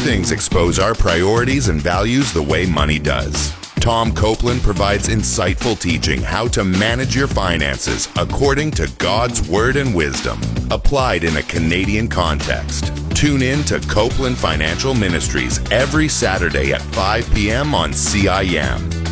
things expose our priorities and values the way money does. Tom Copeland provides insightful teaching how to manage your finances according to God's word and wisdom, applied in a Canadian context. Tune in to Copeland Financial Ministries every Saturday at 5 p.m. on CIM.